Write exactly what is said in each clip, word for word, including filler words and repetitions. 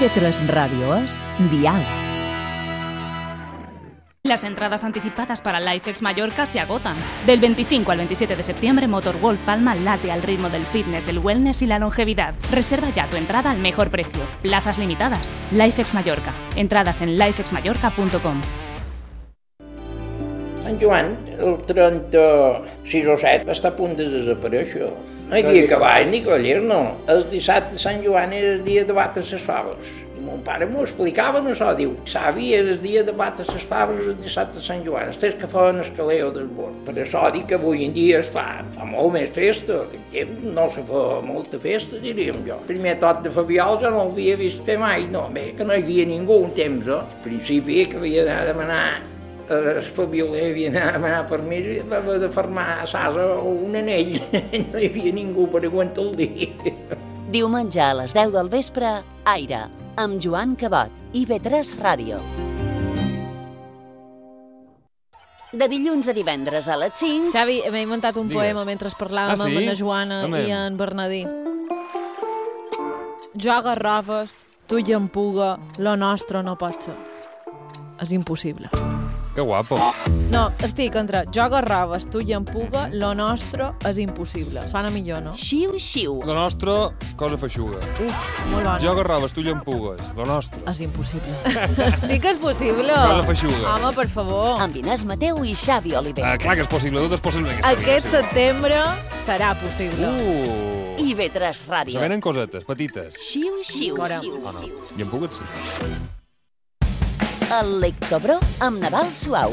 I V tres Radio es Dial. Las entradas anticipadas para LifeX Mallorca se agotan. Del veinticinco al veintisiete de septiembre, Motorworld Palma late al ritmo del fitness, el wellness y la longevidad. Reserva ya tu entrada al mejor precio. Plazas limitadas. LifeX Mallorca. Entradas en lifex mallorca punto com. Sant Joan, el trenta-sis o set, està a punt de desaparèixer. No hi havia cavall ni cavallers, no. El dissabte de Sant Joan era el dia de batre les faves. I mon pare m'ho explicava, no això, diu, savi, era el dia de batre les faves el dissabte de Sant Joan, els tres que feien el caleo del bord. Per això dic que avui en dia es fa, fa molt més festa, no se fa molta festa, diríem jo. El primer tot de Fabiol jo no l'havia vist fer mai, no, bé, que no hi havia ningú un temps, eh? Al principi que havia d'anar a demanar el Fabioler havia d'anar a demanar permís i va haver de fermar a Sasa un anell. No hi havia ningú per aguantar el dia. Diumenge a les deu del vespre, Aire, amb Joan Cabot, I V tres Ràdio. De dilluns a divendres a les cinc... Xavi, m'he muntat un Digues. poema mentre parlàvem Ah, sí? amb la Joana Amén. i en Bernadí. Jo agarraves, tu i en puga, lo nostre no pot ser. És impossible. Que guapo. No, estic entre jo agarraves, tu i en puga, lo nostre és impossible. Sona millor, no? Xiu, xiu. La nostra, cosa feixuga. Uf, molt bona. Jo agarraves, tu llampugues. La nostra, És impossible. Sí que és possible. cosa feixuga. Home, per favor. Amb Inés Mateu i Xavi Oliver. Ah, clar que és possible, tot és possible. en aquesta Aquest vida, sí. setembre serà possible. Uh! I V tres Ràdio. Se venen cosetes, petites. Xiu, xiu. Veurem. O no? Llampugues, sí. El Lectobro amb Nadal Suau.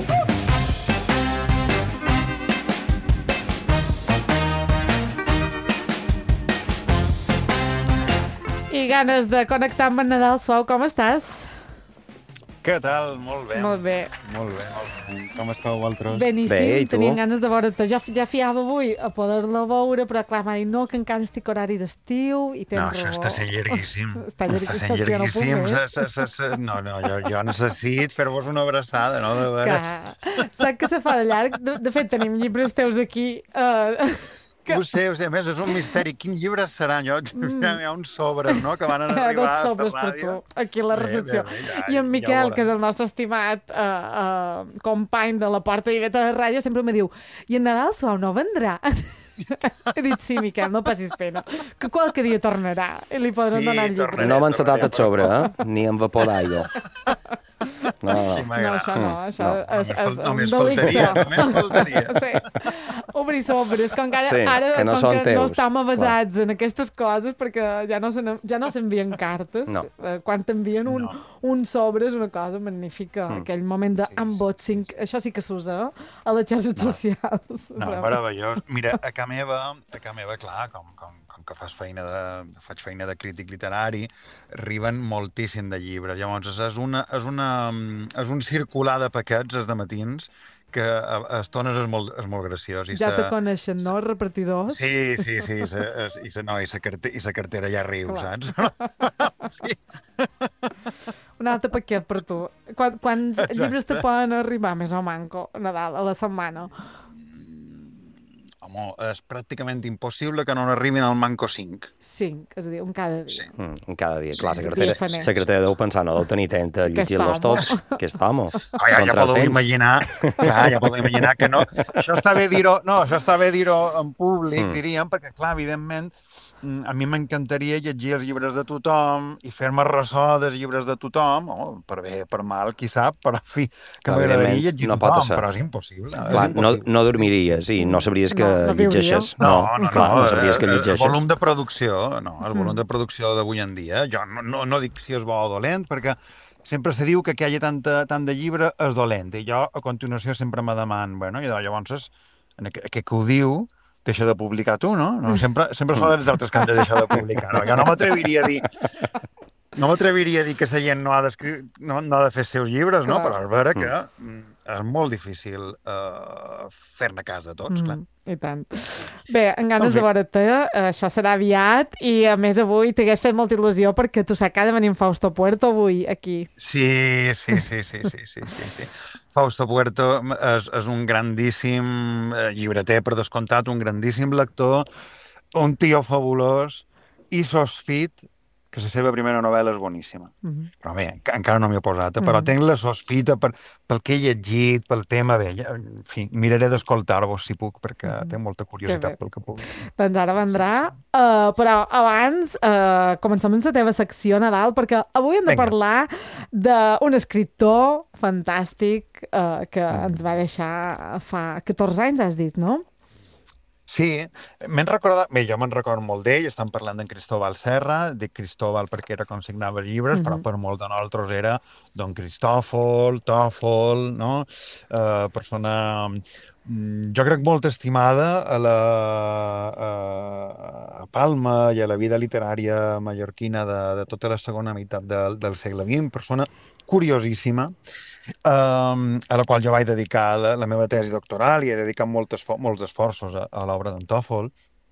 I ganes de connectar amb en Nadal Suau, com estàs? Què tal? Molt bé. Molt bé. Molt bé, molt bé. Com esteu vosaltres? Beníssim, Bé, i tu? tenien ganes de veure't. Jo ja fiava avui a poder-la veure, però clar, m'ha dit no, que encara estic horari d'estiu i tens No, raó. això està sent llarguíssim. Està llarguíssim, Està sent saps que jo no llarguíssim. puc més. Se- se- se- No, no, jo, jo necessit fer-vos una abraçada, no? De veres. Que... Saps que se fa de llarg? De, de fet, tenim llibres teus aquí. Uh... Que- Ho sé, ho sé. A més, és un misteri. Quins llibres seran? Jo, Mm. hi ha uns sobres, no?, que van Dos arribar a la sobres per ràdio. tu, aquí a la Bé, recepció. bé, bé, ja- I en ja Miquel, ho que és el nostre estimat uh, uh, company de la porta i veta de ràdio, sempre me diu, i en Nadal Suau no vendrà? He dit, sí, Miquel, no passis pena, que qualque dia tornarà i li podran Sí, donar el llibre. tornaré. No m'ha encetat el sobre, eh? Ni amb vapor d'aigua. No, Sí, no. m'ha No, agradat. això no, això No, és, és un només delicte. faltaria, només faltaria. Sí. Obrir sobres, com que ara, Sí, ara que no com són que no teus. estem avasats en aquestes coses, perquè ja no se ja no s'envien cartes. No. Eh, Quan t'envien un, No. un sobre és una cosa magnífica. Mm. Aquell moment de Sí, unboxing, això sí que s'usa eh? a les xarxes No. socials. No, Però- meravellós. Mira, a casa meva, a casa meva, clar, com, com, com que fas feina de, faig feina de crític literari, arriben moltíssim de llibres. Llavors, és, una, és, una, és un circular de paquets, els de matins, que a, a estones és molt, és molt graciós. I Ja sa- te coneixen, no, els repartidors? Sí, sí, sí, i sa, és- i sa, no, i sa, carte, i sa cartera ja riu, Clar. saps? Sí. Un altre paquet per tu. Quan, quants Exacte. llibres te poden arribar més o manco a Nadal, a la setmana? Home, és pràcticament impossible que no n'arribin al manco cinc. Cinc, és a dir, un cada dia. Sí. Mm, cada dia, clar, Sí, la dia cartera, faner. la cartera deu pensar, no deu tenir temps de Aquest llegir-los home. tots. Aquest home. Ah, ja, ja podeu imaginar, clar, ja podeu imaginar que no. Això està bé dir-ho, no, això està bé dir-ho en públic, Mm. diríem, perquè, clar, evidentment, mm, a mi m'encantaria llegir els llibres de tothom i fer-me ressò dels llibres de tothom, oh, per bé, per mal, qui sap, però, en fi, que Clar, m'agradaria evidentment, llegir no pot tothom, ser. però és impossible. Clar, és no, impossible. no dormiries i no sabries que No, no viuríem. llegeixes. No, no, clar, no, no sabries que eh, llegeixes. El volum de producció, no, el volum Mm. de producció d'avui en dia, jo no, no, no dic si és bo o dolent, perquè sempre se diu que que hi hagi tanta, tant de llibre és dolent, i jo a continuació sempre me deman, bueno, i llavors, en aquest que, que ho diu, deixa de publicar tu, no? no sempre, sempre són els altres que han de deixar de publicar, no? Jo no m'atreviria a dir... No m'atreviria a dir que la gent no ha, no, no ha de fer els seus llibres, no? Clar. Però és vera que mm. és molt difícil uh, fer-ne cas de tots, clar. Mm, I tant. Bé, en ganes En fi. de veure-te, eh, això serà aviat, i a més avui t'hagués fet molta il·lusió perquè tu saps que ha de venir en Fausto Puerto avui, aquí. Sí, sí, sí, sí, sí, sí, sí, sí. Fausto Puerto és, és un grandíssim eh, llibreter, per descomptat, un grandíssim lector, un tio fabulós i sospit que la seva primera novel·la és boníssima. Mhm. Però bé, enca- encara no m'hi he posat, eh? Però Mhm. tinc la sospita per, pel que he llegit, pel tema, bé, ja, en fi, miraré d'escoltar-vos si puc, perquè Mhm. tinc molta Que bé. curiositat pel que puc. Doncs ara vendrà. Sí, Uh, però abans uh, comencem amb la teva secció, Nadal, perquè avui hem de Vinga. parlar d'un escriptor fantàstic uh, que Mm. ens va deixar fa catorze anys, has dit, no? Sí, me'n recordat... Bé, jo me'n recordo molt d'ell, estan parlant d'en Cristóbal Serra, dic Cristóbal perquè era com signava llibres, Mhm. però per molt de nosaltres era don Cristòfol, Tòfol, no? Uh, persona, mm, jo crec, molt estimada a la a, a Palma i a la vida literària mallorquina de, de tota la segona meitat del, del segle vint, persona curiosíssima, um, a la qual jo vaig dedicar la, la meva tesi doctoral i he dedicat molt esfor molts esforços a, a l'obra d'en Tòfol.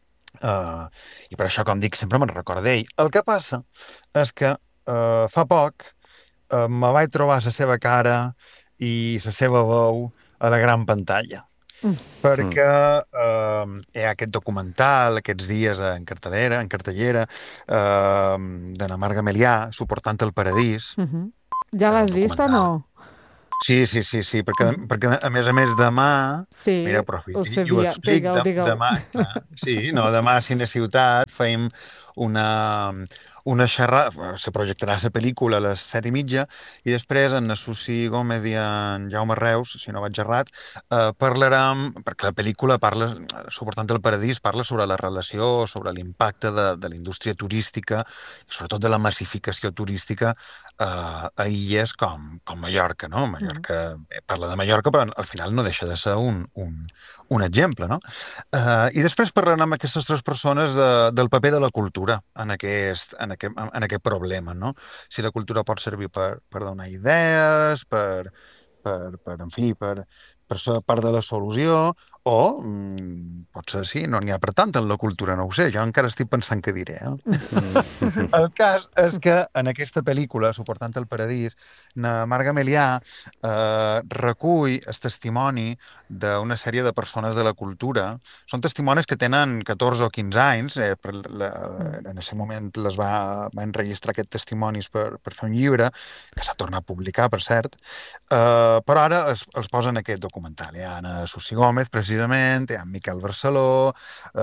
Uh, I per això, com dic, sempre me'n recordo d'ell. El que passa és que uh, fa poc uh, me vaig trobar la seva cara i la seva veu a la gran pantalla. Mm. Perquè uh, hi ha aquest documental aquests dies en cartellera, en cartellera uh, de la Marga Melià, Suportant el paradís. Mhm. Ja l'has vist o no? Sí, sí, sí, sí, perquè, perquè a més a més demà, Sí, mira, aprofito ho i ho sabia. explic, Digue'l, de, digue'l. demà, clar, sí, no, demà a Cine Ciutat feim una, una xerrada, se projectarà la pel·lícula a les set i mitja i després en Susi Gómez i en Jaume Reus, si no vaig errat, eh, parlarem, perquè la pel·lícula parla, Suportant el paradís, parla sobre la relació, sobre l'impacte de, de la indústria turística i sobretot de la massificació turística eh, a illes com, com Mallorca, no? Mallorca, eh, parla de Mallorca, però al final no deixa de ser un, un, un exemple, no? Eh, I després parlarem amb aquestes tres persones de, del paper de la cultura en aquest, en aquest, en aquest problema, no? Si la cultura pot servir per, per donar idees, per, per, per, en fi, per, per ser part de la solució, o mm, potser sí, no n'hi ha per tant en la cultura, no ho sé, jo encara estic pensant què diré. Eh? El cas és que en aquesta pel·lícula, Suportant el paradís, na Marga Melià eh, recull el testimoni d'una sèrie de persones de la cultura. Són testimonis que tenen catorze o quinze anys, eh, per la, en aquest moment les va, va enregistrar aquests testimonis per, per fer un llibre, que s'ha tornat a publicar, per cert, eh, però ara es, els posen en aquest documental. Hi ha Anna Susi Gómez, precisament, hi ha en Miquel Barceló,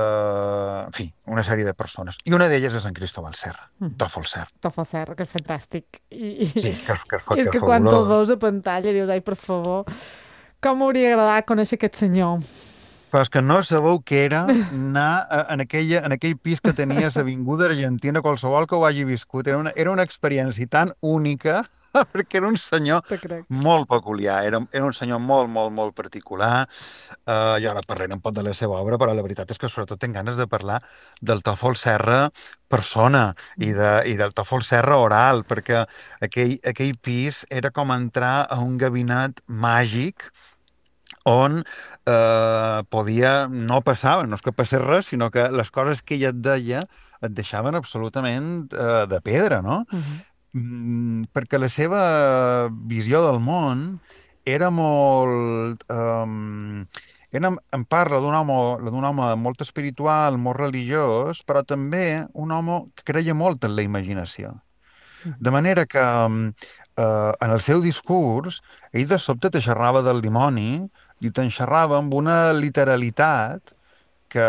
eh, en fi, una sèrie de persones. I una d'elles és en Cristóbal Serra, Mm. Tòfol Serra. Tòfol Serra, que és fantàstic. I, i... Sí, que, és- que, és- és que que és quan te'l fabulós. veus a pantalla dius, ai, per favor, com m'hauria agradat conèixer aquest senyor. Però és que no sabeu què era anar a- en, aquella, en aquell pis que tenia a l'Avinguda Argentina, qualsevol que ho hagi viscut. Era una, era una experiència tan única, perquè era un senyor Te crec. molt peculiar, era, era un senyor molt, molt, molt particular. Uh, jo ara parlaré un poc de la seva obra, però la veritat és que sobretot tinc ganes de parlar del Tòfol Serra persona i, de, i del Tòfol Serra oral, perquè aquell, aquell pis era com entrar a un gabinet màgic on eh, podia, no passava, no és que passés res, sinó que les coses que ella et deia et deixaven absolutament eh, de pedra, no? Mhm. Mm, perquè la seva visió del món era molt... Um, era, en part, la d'un home, la d'un home molt espiritual, molt religiós, però també un home que creia molt en la imaginació. De manera que um, eh, en el seu discurs ell de sobte te xerrava del dimoni i te'n xerrava amb una literalitat que,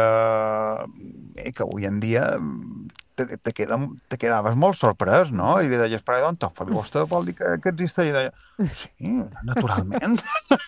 eh, que avui en dia te, te, queda, te quedaves molt sorprès, no? I li deies, però d'on Tòfol, vostè vol dir que, que existeix? I deia, sí, naturalment.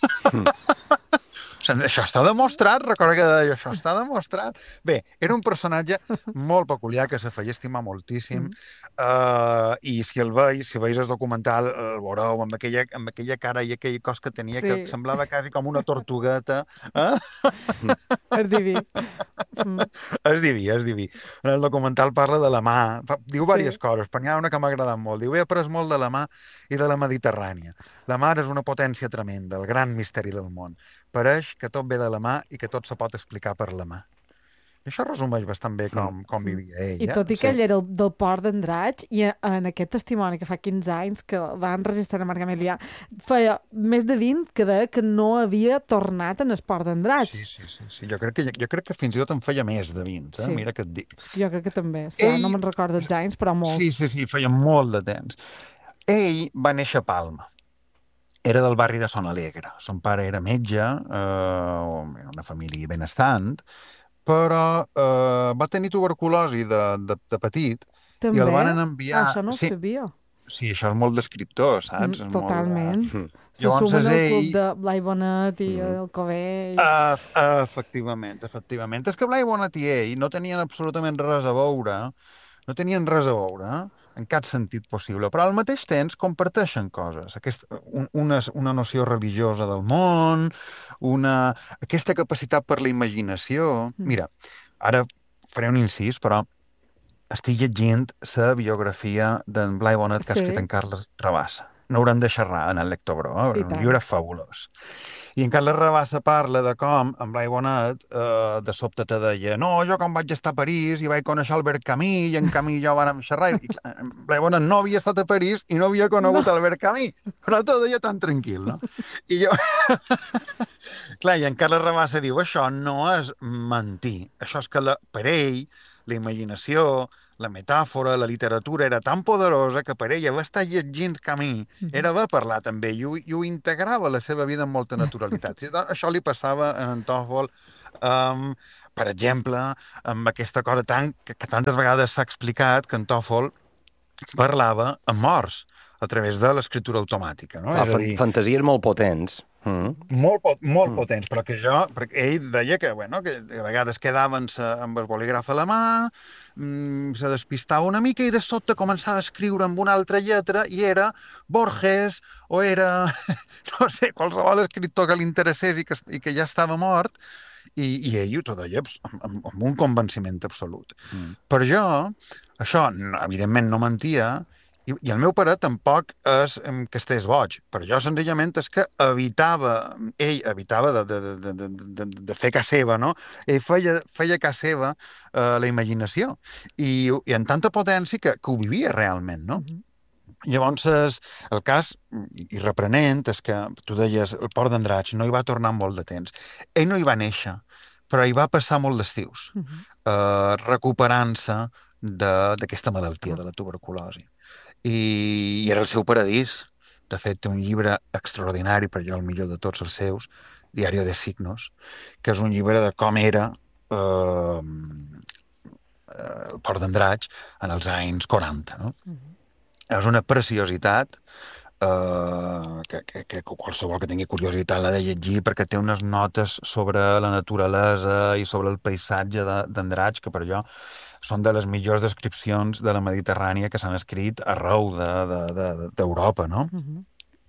O sigui, això està demostrat, recorda que deia, això està demostrat. Bé, era un personatge molt peculiar que se feia estimar moltíssim mm. uh, i si el veus, si veus el documental, el veureu amb aquella, amb aquella cara i aquell cos que tenia, sí. que semblava quasi com una tortugueta. Eh? És diví. Mm. És diví, és diví. En el documental parla de la mà, fa, diu diverses Sí. coses, però n'hi ha una que m'ha agradat molt. Diu, he après molt de la mà i de la Mediterrània. La mar és una potència tremenda, el gran misteri del món. Pareix que tot ve de la mà i que tot se pot explicar per la mà. I això resumeix bastant bé com, com vivia ell. I eh? tot i que Sí. ell era el, del port d'Andratx, i en aquest testimoni que fa quinze anys que va enregistrar a Marc Emilià, feia més de vint que deia que no havia tornat en el port d'Andratx. Sí, sí, sí, sí. Jo, crec que, jo crec que fins i tot en feia més de vint, eh? Sí. Mira què et dic. Jo crec que també. Sí, Ell- no me'n recordo els anys, però molts. Sí, sí, sí, feia molt de temps. Ell va néixer a Palma. Era del barri de Son Alegre. Son pare era metge, eh, era una família benestant, però eh, va tenir tuberculosi de, de, de petit També? i el van enviar... Ah, això no ho sí, sabia. sí, això és molt d'escriptor, saps? Mm, És molt de- totalment. Se Llavors, sumen al ell- club de Blai Bonet i Mm. el Covell. Uh, efectivament, efectivament. És que Blai Bonet i ell no tenien absolutament res a veure, no tenien res a veure, en cap sentit possible, però al mateix temps comparteixen coses. Aquest, un, una, una noció religiosa del món, una, aquesta capacitat per la imaginació. Mm. Mira, ara faré un incís, però estic llegint la biografia d'en Blai Bonet que ha Sí. escrit en Carles Rabassa. No haurem de xerrar en el Lector Bro, eh? I És un tant. llibre fabulós. I en Carles Rabassa parla de com en Blai Bonet eh, de sobte te deia no, jo quan vaig estar a París i vaig conèixer Albert Camus i en Camus i jo vàrem xerrar. I clar, en Blai Bonet no havia estat a París i no havia conegut no. Albert Camus, però te deia tan tranquil, no? I jo... clar, i en Carles Rabassa diu això no és mentir, això és que la, per ell la imaginació, la metàfora, la literatura era tan poderosa que per ell haver estat llegint Camus era haver parlat amb ell i ho, i ho integrava a la seva vida amb molta naturalitat. I això li passava a en Toffol, um, per exemple, amb aquesta cosa tan, que, que tantes vegades s'ha explicat que en Toffol parlava amb morts a través de l'escriptura automàtica. No? Clar, És a dir, fantasies molt potents. Mm. molt, pot, molt mm. potents, però que jo, perquè ell deia que, bueno, que a vegades quedaven amb el bolígraf a la mà, mm, se despistava una mica i de sobte començava a escriure amb una altra lletra i era Borges o era, no sé, qualsevol escriptor que li interessés i que, i que ja estava mort, i, i ell ho deia amb, amb un convenciment absolut. Mm. Per jo, això, evidentment, no mentia, I, i el meu pare tampoc és que estés boig, però jo senzillament és que evitava, ell evitava de, de, de, de, de, de fer cas seva, no? Ell feia, feia cas seva eh, la imaginació, i, i en tanta potència que, que ho vivia realment, no? Mm-hmm. Llavors, el cas, i reprenent, és que tu deies, el port d'Andratx no hi va tornar molt de temps. Ell no hi va néixer, però hi va passar molt d'estius, uh-huh. eh, recuperant-se d'aquesta malaltia, de la tuberculosi. I, i era el seu paradís. De fet, té un llibre extraordinari, per jo el millor de tots els seus, Diario de Signos, que és un llibre de com era eh, el port d'Andratx en els anys quaranta, no? Uh-huh. És una preciositat eh, que, que, que qualsevol que tingui curiositat l'ha de llegir, perquè té unes notes sobre la naturalesa i sobre el paisatge d'Andratx, que per jo són de les millors descripcions de la Mediterrània que s'han escrit arreu d'Europa, no? Uh-huh.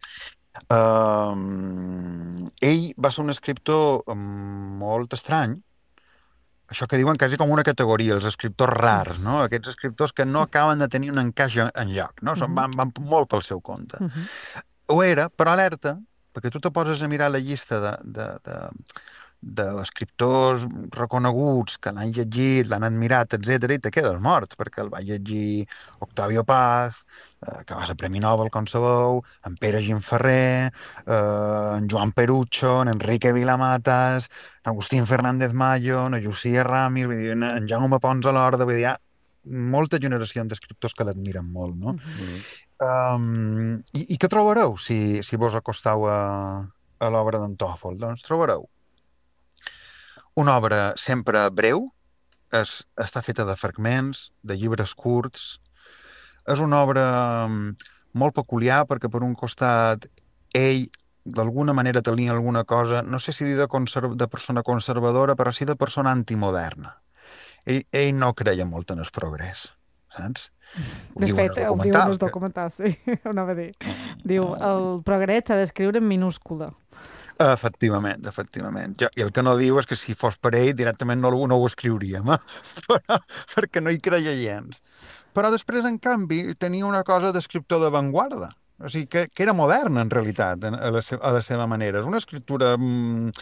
Uh, ell va ser un escriptor molt estrany, això que diuen quasi com una categoria, els escriptors rars, no? Aquests escriptors que no acaben de tenir un encaix enlloc, no? Són, van, van molt pel seu compte. Uh-huh. Ho era, però alerta, perquè tu te poses a mirar la llista de... de, de d'escriptors reconeguts que l'han llegit, l'han admirat, etcètera, i te quedes mort, perquè el va llegir Octavio Paz, eh, que va ser Premi Nobel, com sabeu, en Pere Gimferrer, eh, en Joan Perucho, en Enrique Vilamatas, en Agustín Fernández Mayo, en Llucia Ramis, vull dir, en Jaume Pons a l'Horda, vull dir, hi ha molta generació d'escriptors que l'admiren molt, no? Mm-hmm. um, i, I què trobareu si, si vos acostau a, a l'obra d'en Toffol? Doncs trobareu una obra sempre breu, és, està feta de fragments, de llibres curts. És una obra molt peculiar perquè, per un costat, ell d'alguna manera tenia alguna cosa, no sé si dir de, conserv... de persona conservadora, però sí de persona antimoderna. Ell, ell no creia molt en el progrés, saps? Ho de fet, ho diu en els documentals, sí, ho anava a dir. Diu, el progrés s'ha d'escriure en minúscula. Efectivament, efectivament. Jo, I el que no diu és que si fos per ell directament no, no ho escriuríem, eh? Però, perquè no hi creia gens. Però després, en canvi, tenia una cosa d'escriptor d'avantguarda. O sigui, que, que era modern, en realitat, a la, a la seva manera. És una escriptura mmm,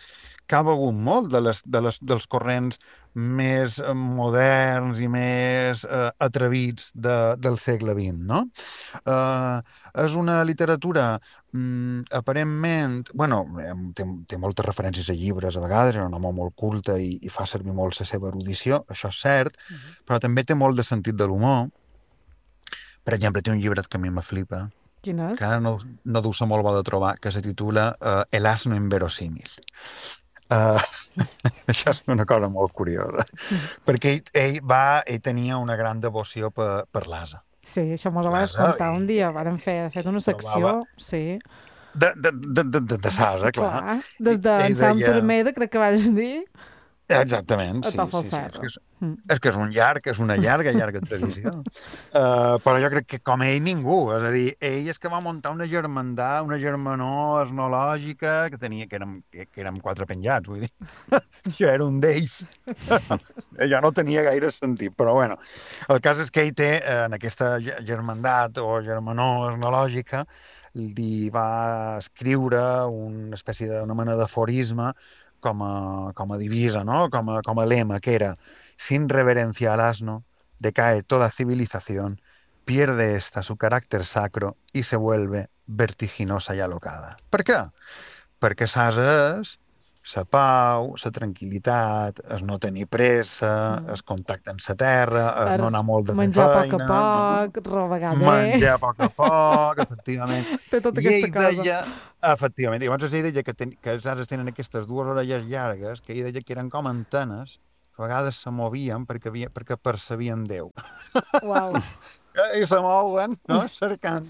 que ha begut molt de les, de les, dels corrents més moderns i més eh, atrevits de, del segle vint, no? Eh, és una literatura mm, aparentment... Bueno, té, té moltes referències a llibres a vegades, és un home molt culte i, i fa servir molt la seva erudició, això és cert, uh-huh. però també té molt de sentit de l'humor. Per exemple, té un llibre que a mi me flipa, Quin és? que ara no, no deu ser molt bo de trobar, que se titula uh, El asno inverosímil. Uh, això és una cosa molt curiosa, perquè ell, ell, va, ell tenia una gran devoció per, per l'ase. Sí, això m'ho vas contar un dia, vàrem fer, fet una secció, va, va. sí. De, de, de, de, de, de l'ase, clar. clar. Des d'en Sant deia... Turmeda, crec que vas dir... Exactament, sí, sí, sí. És, que és, mm. és que és un llarg, és una llarga, llarga tradició. uh, però jo crec que com ell ningú, és a dir, ell és que va muntar una germandat, una germanor etnològica que tenia, que érem, que, que érem quatre penjats, vull dir. Jo era un d'ells. Jo no tenia gaire sentit, però bueno. El cas és que ell té, en aquesta germandat o germanor etnològica, li va escriure una espècie d'una mena d'aforisme com a, com a divisa, ¿no? com, a, com a lema, que era: sin reverencia al asno, decae toda civilización, pierde esta su carácter sacro y se vuelve vertiginosa y alocada. Per què? Perquè l'ase és la pau, la tranquil·litat, es no tenir pressa, mm. es contacte amb la terra, es, es no anar molt de menjar feina... Menjar a poc a poc, rovegar bé... Menjar a poc a poc, efectivament. Té tota I aquesta cosa. deia, efectivament, i llavors ell deia que, ten, que els ases tenen aquestes dues orelles llargues, que ell deia que eren com antenes, que a vegades se movien perquè, havia, perquè percebien Déu. Uau! I se mouen, no?, cercant.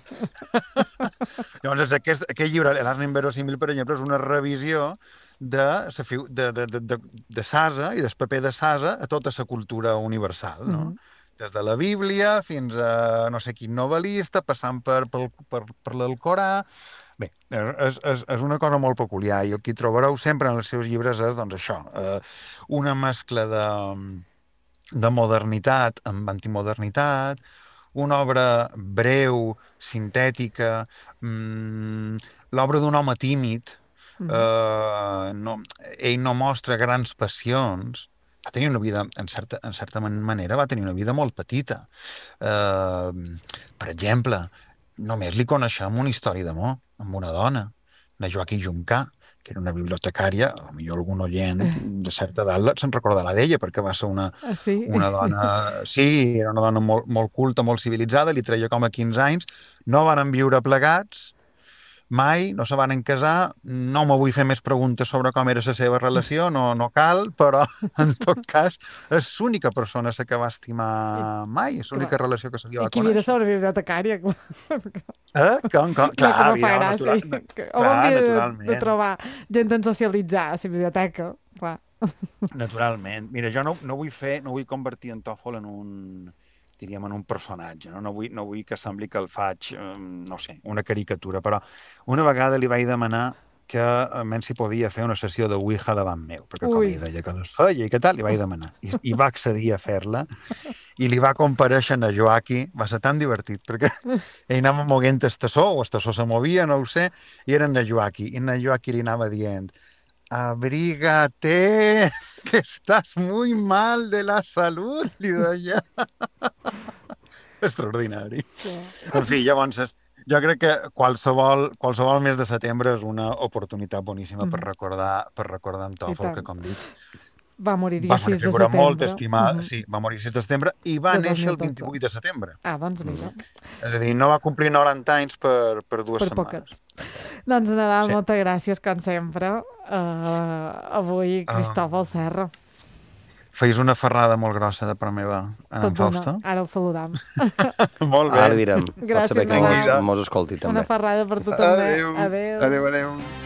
Llavors, aquest, aquest llibre, l'Asno inverosímil, per exemple, és una revisió de sa figu- de, de, de, de, de Sasa i del paper de Sasa a tota la cultura universal, no? Mm-hmm. Des de la Bíblia fins a no sé quin novel·lista, passant per, per, per, per l'Alcorà... Bé, és, és, és una cosa molt peculiar i el que hi trobareu sempre en els seus llibres és, doncs, això, eh, una mescla de, de modernitat amb antimodernitat, una obra breu, sintètica, mmm, l'obra d'un home tímid. Mm-hmm. eh, no, ell no mostra grans passions, va tenir una vida, en certa, en certa manera, va tenir una vida molt petita. Eh, per exemple, només li coneixem una història d'amor amb una dona, la Joaquim Juncà, que era una bibliotecària, potser algun oient de certa edat se'n recordarà d'ella, perquè va ser una, ah, sí? una dona... Sí, era una dona molt, molt culta, molt civilitzada, li treia com a quinze anys, no van viure plegats, mai, no se van casar, no me vull fer més preguntes sobre com era la seva relació, no, no cal, però en tot cas és l'única persona que va estimar mai, és l'única clar. Relació que se li va conèixer. I qui mira sobre bibliotecària. Eh? Com, com? Clar, no, mira, natural, sí. clar, o vam naturalment. De, de trobar gent en socialitzar a la biblioteca, clar. Naturalment. Mira, jo no, no vull fer, no vull convertir en Tòfol en un... diríem, en un personatge, no? No vull, no vull que sembli que el faig, no sé, una caricatura, però una vegada li vaig demanar que almenys si podia fer una sessió de Ouija davant meu, perquè com ell deia que les feia i què tal, li vaig demanar. I, i va accedir a fer-la, i li va comparèixer a Joaquim, va ser tan divertit, perquè ell anava moguent el tassó, o el tassó se movia, no ho sé, i era en Joaquim, i en Joaquim li anava dient: abrígate, que estás muy mal de la salud, li deia. Extraordinari. Sí. En fi, llavors, jo crec que qualsevol, qualsevol mes de setembre és una oportunitat boníssima mm. per recordar per recordar en Tòfol, que, com dic, va morir dia sis de setembre. Va ser una figura molt estimada, mm-hmm. sí, va morir sis de setembre i va de néixer el vint-i-vuit de setembre. Ah, doncs mira. Mm. És a dir, no va complir noranta anys per, per dues per setmanes. Poquet. Doncs, Nadal, sí. moltes gràcies, com sempre. Uh, avui, Cristòfol uh, Serra. Feis una ferrada molt grossa de part meva en en Fausto. Ara el saludam. Molt bé. Ara li direm. Gràcies, Pot saber que mos, mos escolti també. Una ferrada per tu també. Adéu. Adéu. Adéu, adéu.